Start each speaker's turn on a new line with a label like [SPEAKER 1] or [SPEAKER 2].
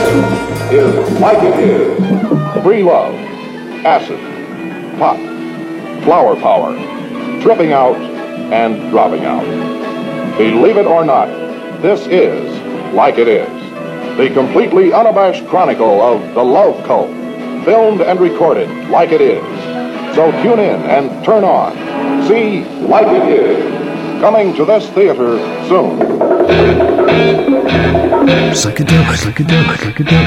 [SPEAKER 1] This is Like It Is. Free love, acid, pot, flower power, tripping out and dropping out. Believe it or not, this is Like It Is. The completely unabashed chronicle of the love cult, filmed and recorded like it is. So tune in and turn on. See Like It Is. Coming to this theater soon.
[SPEAKER 2] Psychedelic.